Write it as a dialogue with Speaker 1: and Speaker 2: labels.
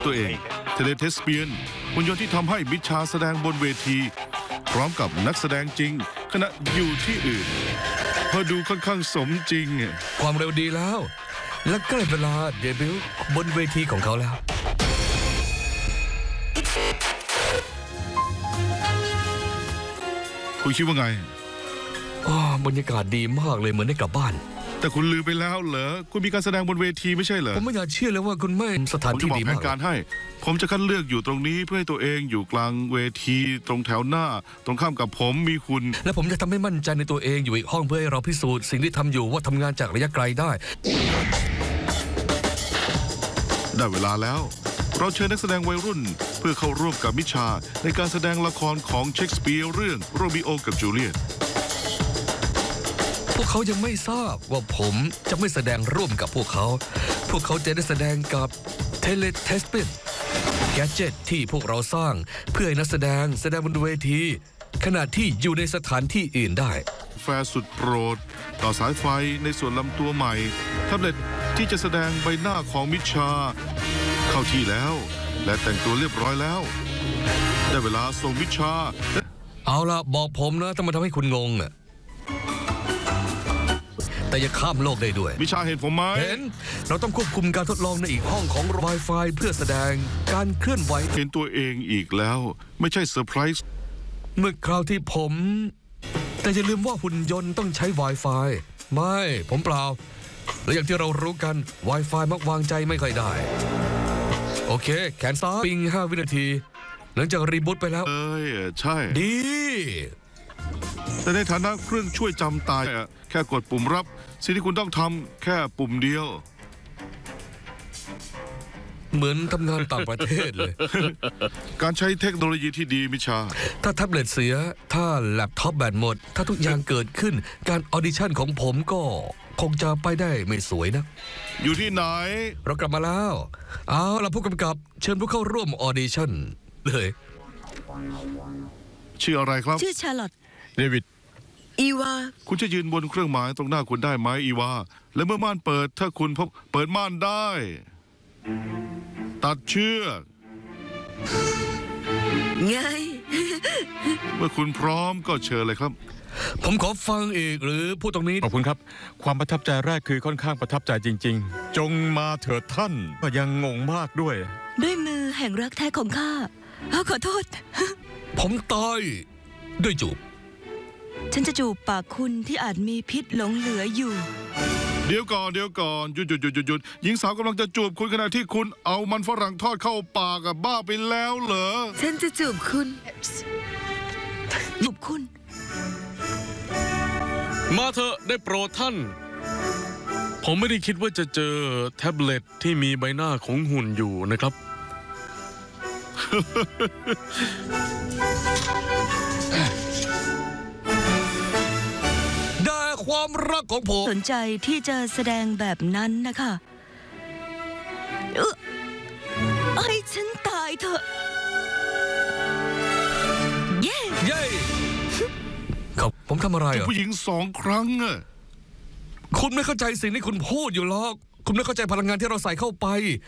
Speaker 1: ตัวเองเทเลเทสเปียนหุ่นยนต์ที่ทำให้มิชาแสดงบนเวทีพร้อมกับนักแสดงจริงขณะอยู่ที่อื่นพอดูค่อนข้างสมจริง
Speaker 2: ความเร็วดีแล้วและใกล้เวลาเดบิวต์บนเวทีของเขาแล้ว
Speaker 1: คุณคิดว่าไง
Speaker 2: บรรยากาศดีมากเลยเหมือนได้กลับบ้าน
Speaker 1: แต่คุณลืมไปแล้วเหรอคุณมีการแสดงบนเวทีไม่ใช่เหรอ
Speaker 2: ผมไม่อยากเชื่อเลยว่าคุณไม่สถานที่ดีมาก
Speaker 1: ผมจะบอกแผนการให้ผมจะคัดเลือกอยู่ตรงนี้เพื่อให้ตัวเองอยู่กลางเวทีตรงแถวหน้าตรงข้ามกับผมมีคุณ
Speaker 2: และผมจะทำให้มั่นใจในตัวเองอยู่อีกห้องเพื่อให้เราพิสูจน์สิ่งที่ทำอยู่ว่าทำงานจากระยะไกลได้
Speaker 1: เวลาแล้วเราเชิญนักแสดงวัยรุ่นเพื่อเข้าร่วมกับมิชาในการแสดงละครของเชคสเปียร์เรื่องโรมิโอกับจูเลียต
Speaker 2: พวกเขายังไม่ทราบว่าผมจะไม่แสดงร่วมกับพวกเขาจะได้แสดงกับเทเลเทสเปนแกดเจ็ตที่พวกเราสร้างเพื่อให้นักแสดงบนเวทีขณะที่อยู่ในสถานที่อื่นได้
Speaker 1: แฟร์สุดโปรดต่อสายไฟในส่วนลำตัวใหม่แท็บเล็ตที่จะแสดงใบหน้าของมิชาเข้าที่แล้วและแต่งตัวเรียบร้อยแล้วได้เวลาส่งมิชา
Speaker 2: เอาล่ะบอกผมนะถ้ามันทำให้คุณงงน่ะแต่อย่าข้ามโลกได้ด้วย
Speaker 1: มิชาเห็นผมไหม
Speaker 2: เห็นเราต้องควบคุมการทดลองในอีกห้องของ Wi-Fi เพื่อแสดงการเคลื่อนไหว
Speaker 1: เห็นตัวเองอีกแล้วไม่ใช่เซอร์ไพรส์
Speaker 2: เมื่อคราวที่ผมแต่อย่าลืมว่าหุ่นยนต์ต้องใช้ Wi-Fi ไม่ผมเปล่าและอย่างที่เรารู้กัน Wi-Fi มักวางใจไม่ค่อยได้โอเคแขนซ้ายปิง5 วินาทีหลังจากรีบูตไปแล้ว
Speaker 1: ใช่
Speaker 2: ดี
Speaker 1: แต่ในฐานะเครื่องช่วยจำตายแค่กดปุ่มรับสิ่งที่คุณต้องทำแค่ปุ่มเดียว
Speaker 2: เหมือนทำงานต่างประเทศเลย
Speaker 1: การใช้เทคโนโลยีที่ดีมิชา
Speaker 2: ถ้าแท็บเล็ตเสียถ้าแล็ปท็อปแบตหมดถ้าทุกอย่างเกิดขึ้นการออดิชั่นของผมก็คงจะไปได้ไม่สวยนะ
Speaker 1: อยู่ที่ไหน
Speaker 2: เรากลับมาแล้วเอาล่ะผู้กำกับเชิญผู้เข้าร่วมออดิชั่นเลย
Speaker 1: ชื่ออะไรครับ
Speaker 3: ชื่อชาร์ลอต
Speaker 1: เดวิด
Speaker 3: อีวา
Speaker 1: คุณจะยืนบนเครื่องหมายตรงหน้าคุณได้ไหมอีวาและเมื่อม่านเปิดถ้าคุณเปิดม่านได้ตัดเชือก
Speaker 3: ไง
Speaker 1: เมื่อคุณพร้อมก็เชิญเลยครับ
Speaker 2: ผมขอฟังอีกหรือพูดตรงนี้
Speaker 4: ขอบคุณครับความประทับใจแรกคือค่อนข้างประทับใจจริงๆจงมาเถิดท่านก็ยังงงมากด้วย
Speaker 3: มือแห่งรักแท้ของข้าขอโทษ
Speaker 2: ผมตายด้วยจูบ
Speaker 3: ฉันจะจูบปากคุณที่อาจมีพิษหลงเหลืออยู่
Speaker 1: เดี๋ยวก่อนหยุดหญิงสาวกำลังจะจูบคุณขณะที่คุณเอามันฝรั่งทอดเข้าปากบ้าไปแล้วเหรอ
Speaker 3: ฉันจะจูบคุณจูบคุณ
Speaker 4: มาเถอะได้โปรดท่านผมไม่ได้คิดว่าจะเจอแท็บเล็ตที่มีใบหน้าของหุ่นอยู่นะครับ
Speaker 2: ได้ความรักของผม
Speaker 3: สนใจที่จะแสดงแบบนั้นนะคะให้ฉันตายเถอะเย้
Speaker 2: ครับผมทำอะไร
Speaker 1: ผู้หญิง2 ครั้ง
Speaker 2: คุณไม่เข้าใจสิ่งที่คุณพูดอยู่หรอกคุณไม่เข้าใจพลังงานที่เราใส่เข้าไป